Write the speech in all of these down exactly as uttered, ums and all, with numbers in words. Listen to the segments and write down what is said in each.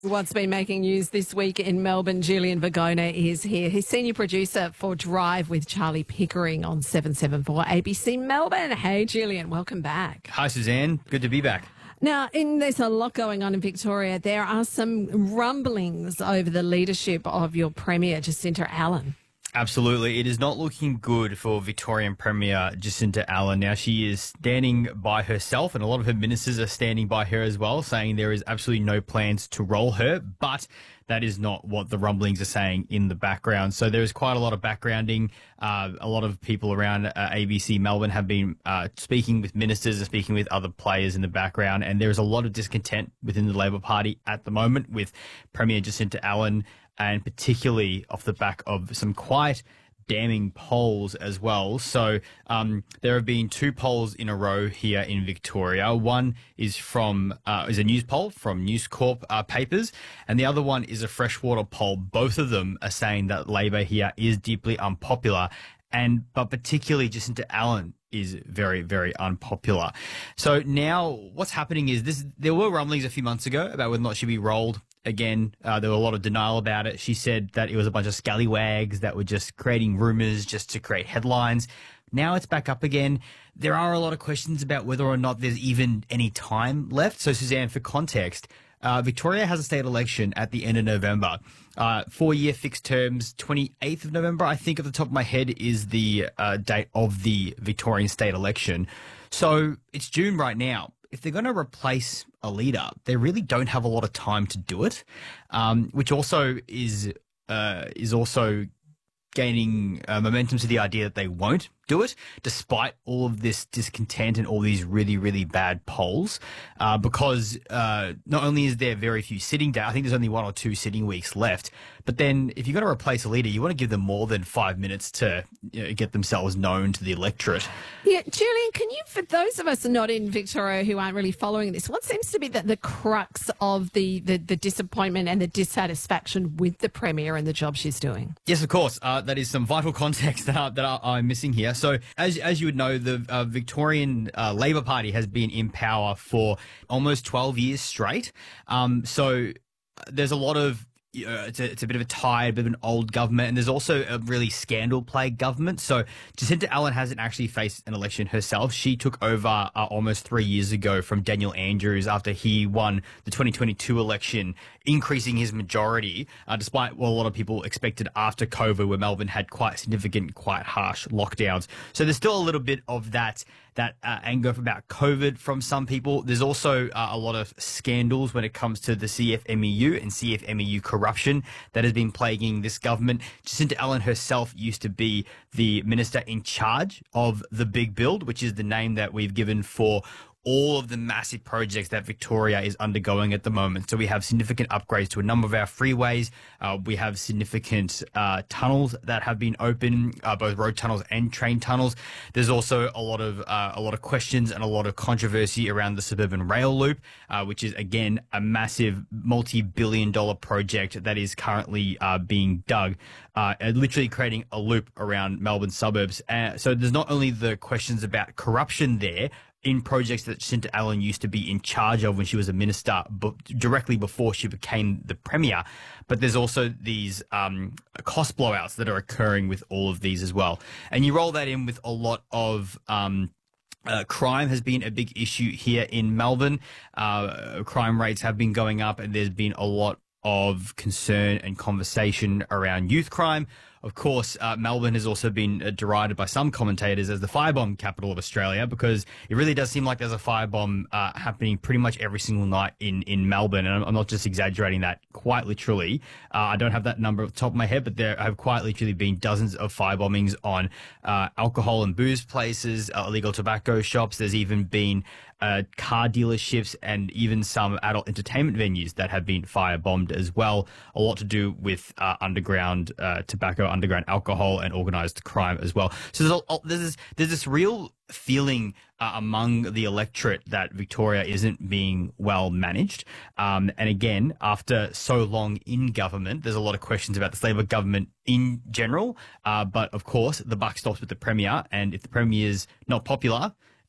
What's been making news this week in Melbourne? Julian Vergona is here. He's senior producer for Drive with Charlie Pickering on seven seven four A B C Melbourne. Hey, Julian, welcome back. Hi, Suzanne. Good to be back. Now, in, there's a lot going on in Victoria. There are some rumblings over the leadership of your Premier, Jacinta Allan. Absolutely. It is not looking good for Victorian Premier Jacinta Allan. Now, she is standing by herself, and a lot of her ministers are standing by her as well, saying there is absolutely no plans to roll her, but that is not what the rumblings are saying in the background. So there is quite a lot of backgrounding. Uh, a lot of people around uh, A B C Melbourne have been uh, speaking with ministers and speaking with other players in the background, and there is a lot of discontent within the Labor Party at the moment with Premier Jacinta Allan, and particularly off the back of some quite damning polls as well. So um, there have been two polls in a row here in Victoria. One is from uh, is a news poll from News Corp uh, papers, and the other one is a Freshwater poll. Both of them are saying that Labor here is deeply unpopular, and but particularly Jacinta Allan is very, very unpopular. So now what's happening is this: there were rumblings a few months ago about whether or not she'd be rolled. Again, uh, there were a lot of denial about it. She said that it was a bunch of scallywags that were just creating rumours just to create headlines. Now it's back up again. There are a lot of questions about whether or not there's even any time left. So, Suzanne, for context, uh, Victoria has a state election at the end of November. Uh, four-year fixed terms, twenty-eighth of November, I think, at the top of my head, is the uh, date of the Victorian state election. So it's June right now. If they're going to replace a leader, they really don't have a lot of time to do it, um, which also is uh, is also gaining uh, momentum to the idea that they won't do it, despite all of this discontent and all these really, really bad polls, uh, because uh, not only is there very few sitting days, I think there's only one or two sitting weeks left, but then if you're going to replace a leader, you want to give them more than five minutes to you know, get themselves known to the electorate. Yeah, Julian, can you, for those of us not in Victoria who aren't really following this, what seems to be the, the crux of the, the, the disappointment and the dissatisfaction with the Premier and the job she's doing? Yes, of course. Uh, that is some vital context that, are, that are, I'm missing here. So as as you would know, the uh, Victorian uh, Labor Party has been in power for almost twelve years straight. Um, so there's a lot of You know, it's, a, it's a bit of a tired, bit of an old government, and there's also a really scandal-plagued government. So Jacinta Allan hasn't actually faced an election herself. She took over uh, almost three years ago from Daniel Andrews after he won the twenty twenty-two election, increasing his majority, uh, despite what a lot of people expected after COVID, where Melbourne had quite significant, quite harsh lockdowns. So there's still a little bit of that that uh, anger about COVID from some people. There's also uh, a lot of scandals when it comes to the C F M E U and C F M E U corruption that has been plaguing this government. Jacinta Allan herself used to be the minister in charge of the Big Build, which is the name that we've given for all of the massive projects that Victoria is undergoing at the moment. So we have significant upgrades to a number of our freeways. Uh, we have significant uh, tunnels that have been open, uh, both road tunnels and train tunnels. There's also a lot of uh, a lot of questions and a lot of controversy around the suburban rail loop, uh, which is again a massive multi-billion dollar project that is currently uh, being dug, uh, and literally creating a loop around Melbourne suburbs. Uh, so there's not only the questions about corruption there in projects that Jacinta Allan used to be in charge of when she was a minister, but directly before she became the Premier. But there's also these um, cost blowouts that are occurring with all of these as well. And you roll that in with a lot of um, Uh, crime has been a big issue here in Melbourne. Uh, crime rates have been going up, and there's been a lot of concern and conversation around youth crime. Of course, uh, Melbourne has also been uh, derided by some commentators as the firebomb capital of Australia, because it really does seem like there's a firebomb uh, happening pretty much every single night in, in Melbourne. And I'm, I'm not just exaggerating that, quite literally. Uh, I don't have that number off the top of my head, but there have quite literally been dozens of firebombings on uh, alcohol and booze places, uh, illegal tobacco shops. There's even been uh, car dealerships and even some adult entertainment venues that have been firebombed as well. A lot to do with uh, underground uh, tobacco, underground alcohol, and organised crime as well. So there's, a, there's, this, there's this real feeling uh, among the electorate that Victoria isn't being well managed. Um, and again, after so long in government, there's a lot of questions about this Labor government in general. Uh, but of course, the buck stops with the Premier. And if the Premier is not popular,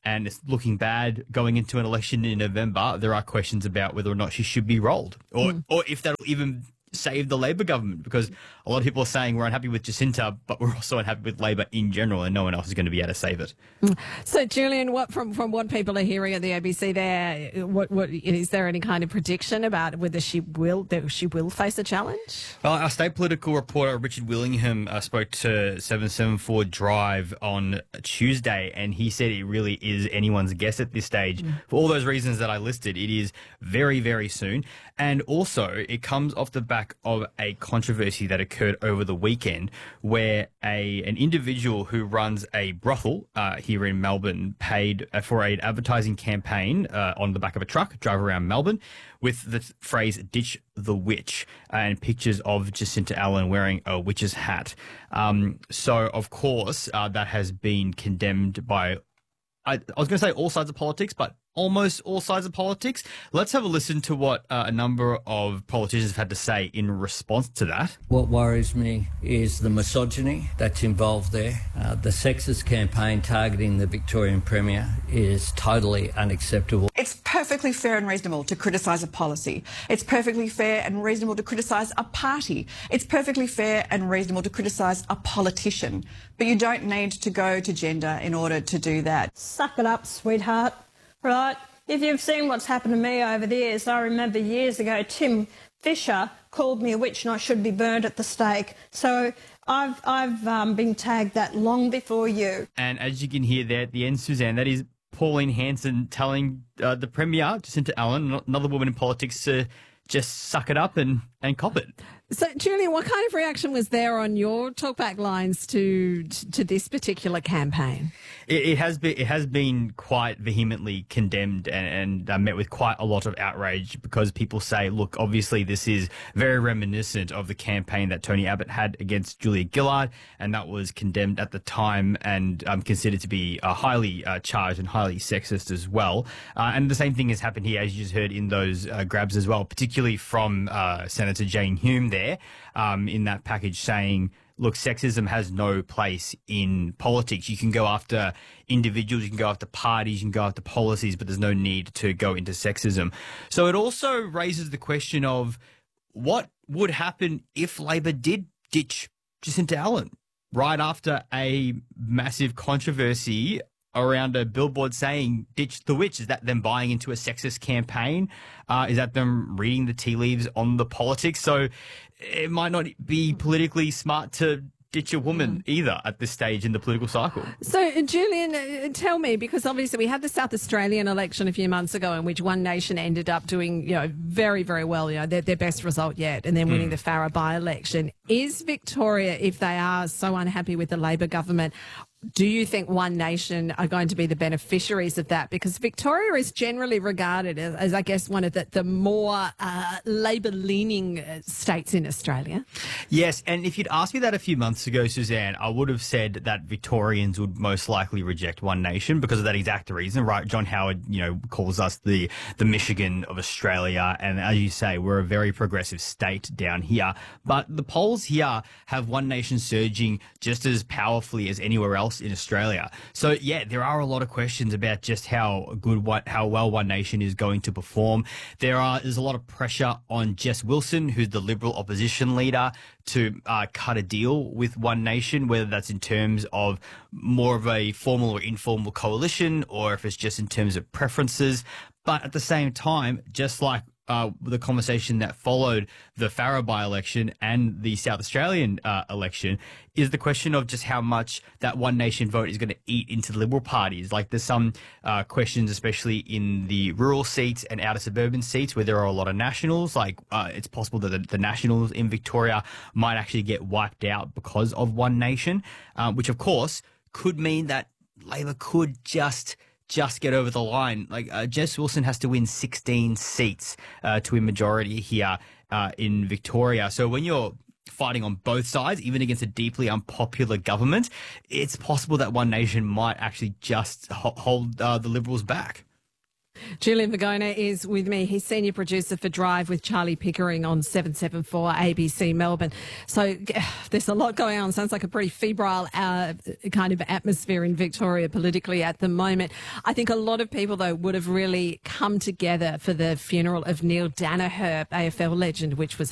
and it's looking bad going into an election in November, there are questions about whether or not she should be rolled, or mm. or if that'll even save the Labor government, because a lot of people are saying we're unhappy with Jacinta, but we're also unhappy with Labor in general, and no one else is going to be able to save it. So, Julian, what from from what people are hearing at the A B C there, what what is there any kind of prediction about whether she will that she will face a challenge? Well, our state political reporter Richard Willingham uh, spoke to seven seventy-four Drive on Tuesday, and he said it really is anyone's guess at this stage. Mm. For all those reasons that I listed, it is very, very soon, and also it comes off the back of a controversy that occurred over the weekend, where a an individual who runs a brothel uh, here in Melbourne paid uh, for an advertising campaign uh, on the back of a truck, drive around Melbourne, with the phrase "Ditch the Witch" uh, and pictures of Jacinta Allen wearing a witch's hat. Um, so, of course, uh, that has been condemned by, I, I was going to say all sides of politics, but almost all sides of politics. Let's have a listen to what uh, a number of politicians have had to say in response to that. What worries me is the misogyny that's involved there. Uh, the sexist campaign targeting the Victorian Premier is totally unacceptable. It's perfectly fair and reasonable to criticise a policy. It's perfectly fair and reasonable to criticise a party. It's perfectly fair and reasonable to criticise a politician. But you don't need to go to gender in order to do that. Suck it up, sweetheart. Right? If you've seen what's happened to me over the years, I remember years ago Tim Fisher called me a witch and I should be burned at the stake. So I've, I've um, been tagged that long before you. And as you can hear there at the end, Suzanne, that is Pauline Hanson telling uh, the Premier, Jacinta Allen, another woman in politics, to just suck it up and, and cop it. So, Julian, what kind of reaction was there on your talkback lines to to this particular campaign? It, it has been it has been quite vehemently condemned and, and uh, met with quite a lot of outrage, because people say, look, obviously this is very reminiscent of the campaign that Tony Abbott had against Julia Gillard, and that was condemned at the time and um, considered to be uh, highly uh, charged and highly sexist as well. Uh, and the same thing has happened here, as you just heard in those uh, grabs as well, particularly from uh, Senator Jane Hume there. Um, in that package, saying, look, sexism has no place in politics. You can go after individuals, you can go after parties, you can go after policies, but there's no need to go into sexism. So it also raises the question of what would happen if Labor did ditch Jacinta Allen right after a massive controversy around a billboard saying "ditch the witch." Is that them buying into a sexist campaign? Uh, is that them reading the tea leaves on the politics? So it might not be politically smart to ditch a woman either at this stage in the political cycle. So, Julian, uh, tell me, because obviously we had the South Australian election a few months ago in which One Nation ended up doing, you know, very, very well, you know, their, their best result yet, and then winning mm. the Farrer by-election. Is Victoria, if they are so unhappy with the Labor government, do you think One Nation are going to be the beneficiaries of that? Because Victoria is generally regarded as, as I guess, one of the, the more uh, Labor-leaning uh, states in Australia. Yes, and if you'd asked me that a few months ago, Suzanne, I would have said that Victorians would most likely reject One Nation because of that exact reason, right? John Howard, you know, calls us the, the Michigan of Australia, and as you say, we're a very progressive state down here. But the polls here have One Nation surging just as powerfully as anywhere else in Australia. So yeah, there are a lot of questions about just how good, what, how well One Nation is going to perform. There are, there's a lot of pressure on Jess Wilson, who's the Liberal opposition leader, to uh, cut a deal with One Nation, whether that's in terms of more of a formal or informal coalition, or if it's just in terms of preferences. But at the same time, just like Uh, the conversation that followed the Farrer by-election and the South Australian uh, election, is the question of just how much that One Nation vote is going to eat into the Liberal parties. Like, there's some uh, questions, especially in the rural seats and outer suburban seats where there are a lot of Nationals. Like, uh, it's possible that the, the Nationals in Victoria might actually get wiped out because of One Nation, uh, which of course could mean that Labor could just... just get over the line. Like, uh, Jess Wilson has to win sixteen seats uh, to win majority here uh, in Victoria. So when you're fighting on both sides, even against a deeply unpopular government, it's possible that One Nation might actually just ho- hold uh, the Liberals back. Julian Vigona is with me. He's senior producer for Drive with Charlie Pickering on seven seven four A B C Melbourne. So there's a lot going on. Sounds like a pretty febrile uh, kind of atmosphere in Victoria politically at the moment. I think a lot of people, though, would have really come together for the funeral of Neil Danaher, A F L legend, which was